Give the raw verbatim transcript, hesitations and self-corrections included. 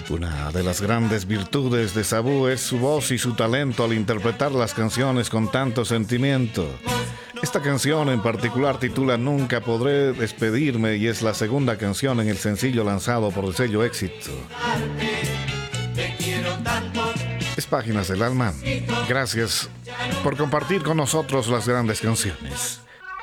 Una de las grandes virtudes de Sabu es su voz y su talento al interpretar las canciones con tanto sentimiento. Esta canción en particular titula Nunca podré despedirme y es la segunda canción en el sencillo lanzado por el sello Éxito. Es Páginas del Alma. Gracias por compartir con nosotros las grandes canciones.